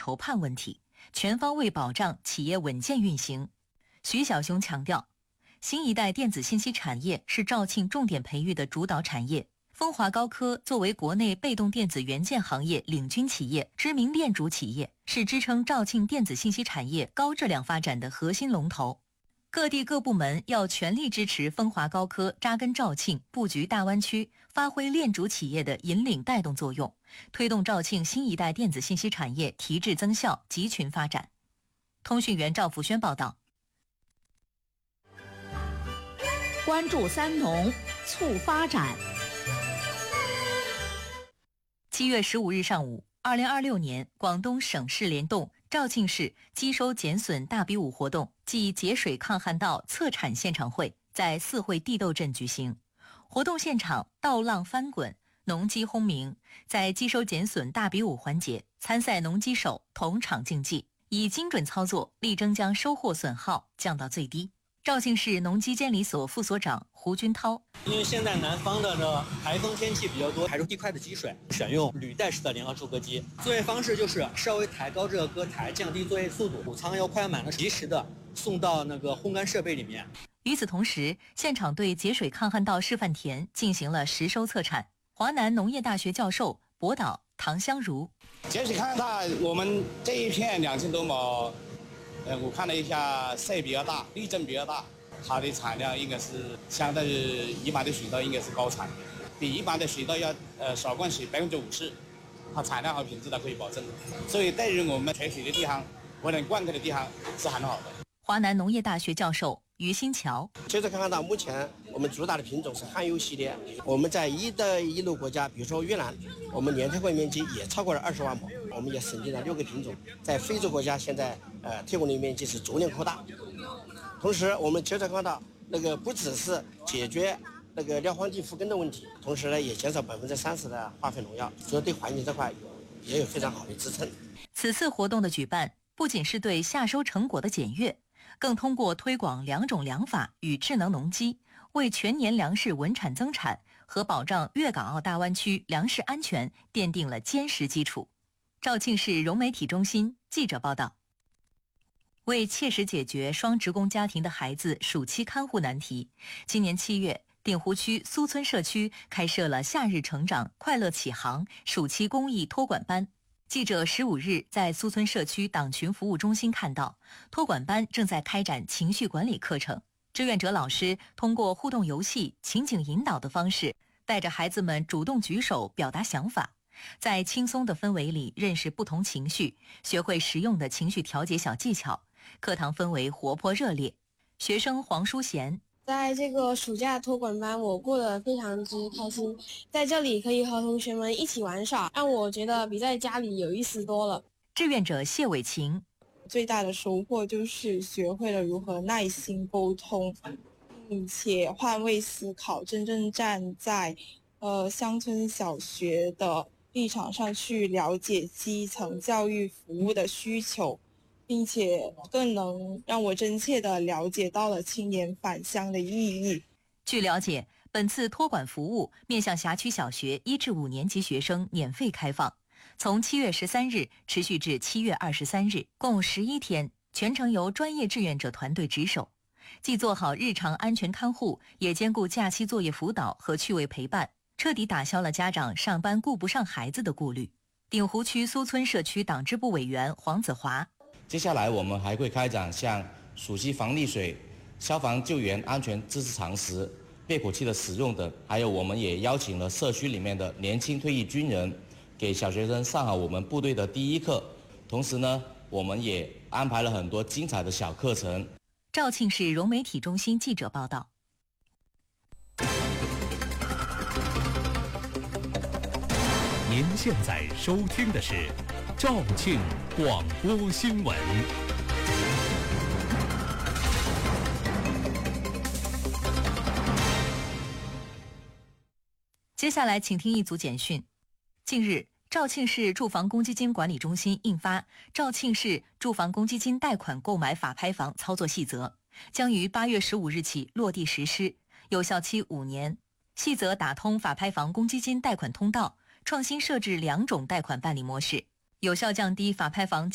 筹判问题，全方位保障企业稳健运行。徐小雄强调，新一代电子信息产业是肇庆重点培育的主导产业。风华高科作为国内被动电子元件行业领军企业、知名链主企业，是支撑肇庆电子信息产业高质量发展的核心龙头。各地各部门要全力支持风华高科扎根肇庆、布局大湾区，发挥链主企业的引领带动作用，推动肇庆新一代电子信息产业提质增效、集群发展。通讯员赵福轩报道。 关注三农，促发展。 7月15日上午，2026年广东省市联动肇庆市积收减损大比武活动暨节水抗旱稻测产现场会在四会地斗镇举行。活动现场稻浪翻滚，农机轰鸣，在积收减损大比武环节，参赛农机手同场竞技，以精准操作力争将收获损耗降到最低。肇庆市农机监理所副所长胡军涛， 因为现在南方的台风天气比较多，排出地块的积水，选用履带式的联合收割机。作业方式就是稍微抬高这个割台，降低作业速度，谷仓要快满了，及时的送到烘干设备里面。 与此同时，现场对节水抗旱稻示范田进行了实收测产。华南农业大学教授博导唐香如， 节水抗旱稻我们这一片2000多亩。我看了一下，色比较大，粒证比较大，它的产量应该是相对于一般的水稻应该是高产，比一般的水稻要少灌水50%，它产量和品质都可以保证。所以对于我们采水的地方或者灌溉的地方是很好的。 华南农业大学教授于新桥， 节水抗旱稻目前我们主打的品种是汉优系列，我们在一带一路国家，比如说越南，我们年推广面积也超过了20万亩，我们也审定了6个品种，在非洲国家现在推广的面积是逐年扩大。同时我们节水抗旱稻不只是解决撂荒地复耕的问题，同时呢也减少30%的化肥农药，所以对环境这块也有非常好的支撑。 此次活动的举办不仅是对夏收成果的检阅，更通过推广2种粮法与智能农机，为全年粮食稳产增产和保障粤港澳大湾区粮食安全奠定了坚实基础。肇庆市融媒体中心记者报道。为切实解决双职工家庭的孩子暑期看护难题，今年7月，鼎湖区苏村社区开设了夏日成长快乐启航暑期公益托管班。记者15日在苏村社区党群服务中心看到，托管班正在开展情绪管理课程。志愿者老师通过互动游戏、情景引导的方式，带着孩子们主动举手表达想法，在轻松的氛围里认识不同情绪，学会实用的情绪调节小技巧。课堂氛围活泼热烈。学生黄淑贤， 在这个暑假托管班，我过得非常之开心，在这里可以和同学们一起玩耍，让我觉得比在家里有意思多了。 志愿者谢伟晴， 最大的收获就是学会了如何耐心沟通，并且换位思考，真正站在乡村小学的立场上去了解基层教育服务的需求，并且更能让我真切地了解到了青年返乡的意义。 据了解，本次托管服务面向辖区小学1至5年级学生免费开放，从7月13日持续至7月23日，共11天，全程由专业志愿者团队值守，既做好日常安全看护，也兼顾假期作业辅导和趣味陪伴，彻底打消了家长上班顾不上孩子的顾虑。鼎湖区苏村社区党支部委员黄子华， 接下来我们还会开展像暑期防溺水、消防救援安全知识常识、灭火器的使用等，还有我们也邀请了社区里面的年轻退役军人，给小学生上好我们部队的第一课。同时呢，我们也安排了很多精彩的小课程。 肇庆市融媒体中心记者报道。 您现在收听的是肇庆广播新闻。 接下来请听一组简讯。近日，肇庆市住房公积金管理中心印发《肇庆市住房公积金贷款购买法拍房操作细则》，将于8月15日起落地实施，有效期5年。细则打通法拍房公积金贷款通道，创新设置2种贷款办理模式，有效降低法拍房